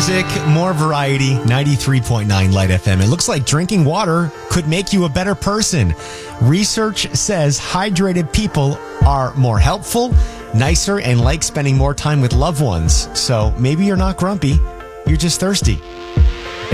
music, more variety, 93.9 Light FM. It looks like drinking water could make you a better person. Research says hydrated people are more helpful, nicer, and like spending more time with loved ones. So maybe you're not grumpy, you're just thirsty.